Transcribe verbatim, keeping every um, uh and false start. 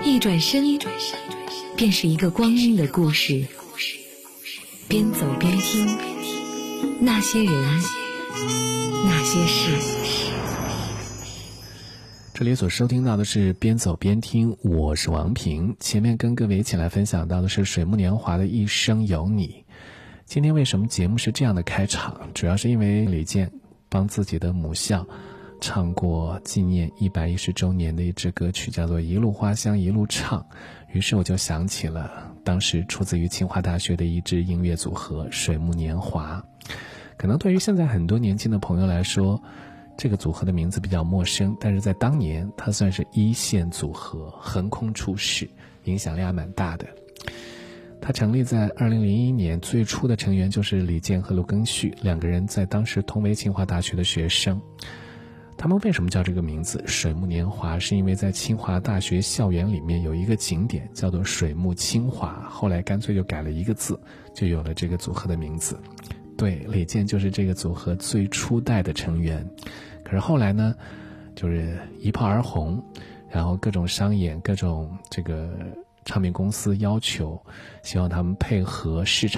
一转身，便是一个光阴的故事。边走边听，那些人，那些事。 这里所收听到的是边走边听，我是王平。前面跟各位一起来分享到的是水木年华的一生有你。今天为什么节目是这样的开场？主要是因为李健帮自己的母校唱过纪念一百一十周年的一支歌曲，叫做《一路花香一路唱》。于是我就想起了当时出自于清华大学的一支音乐组合水木年华。可能对于现在很多年轻的朋友来说，这个组合的名字比较陌生，但是在当年它算是一线组合，横空出世，影响力还蛮大的。它成立在二零零一年，最初的成员就是李健和陆庚戌，两个人在当时同为清华大学的学生。他们为什么叫这个名字水木年华？是因为在清华大学校园里面有一个景点叫做水木清华，后来干脆就改了一个字，就有了这个组合的名字。对，李健就是这个组合最初代的成员。可是后来呢，就是一炮而红，然后各种商演，各种这个唱片公司要求希望他们配合市场